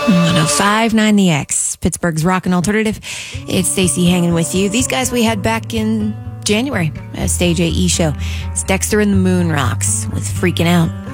105.9 The X, Pittsburgh's Rockin' Alternative. It's Stacey hanging with you. These guys we had back in January at Stage AE show. It's Dexter and the Moon Rocks with Freaking Out.